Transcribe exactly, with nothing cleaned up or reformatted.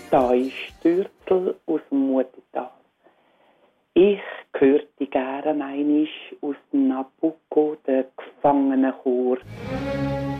Da ist Dürtel aus dem Mutetal. Ich hörte gerne einisch aus dem Nabucco, der Gefangenenchor.